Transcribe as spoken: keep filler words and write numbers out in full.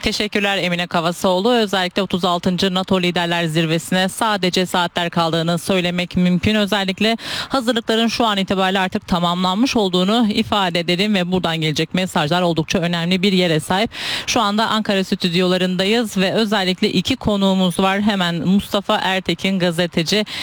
Teşekkürler Emine Kavasoğlu. Özellikle otuz altıncı NATO Liderler Zirvesi'ne sadece saatler kaldığını söylemek mümkün. Özellikle hazırlıkların şu an itibariyle artık tamamlanmış olduğunu ifade edelim ve buradan gelecek mesajlar oldukça önemli bir yere sahip. Şu anda Ankara stüdyolarındayız ve özellikle iki konuğumuz var. Hemen Mustafa Ertekin gazeteci